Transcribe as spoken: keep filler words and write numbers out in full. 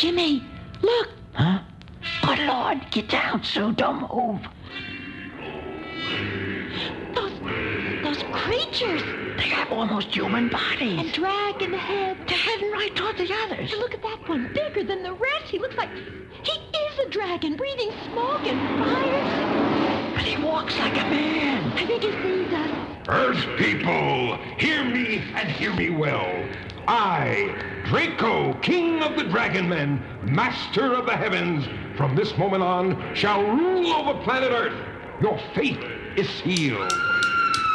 Jimmy, look. Huh? Good Lord, get down, Sue. Don't move. Those, those creatures. They have almost human bodies. And dragon heads. They're heading right toward the others. And look at that one, bigger than the rest. He looks like he is a dragon, breathing smoke and fire. But he walks like a man. I think he sees us. Earth people, hear me and hear me well. I, Draco, king of the dragon men, master of the heavens, from this moment on shall rule over planet Earth. Your fate is sealed.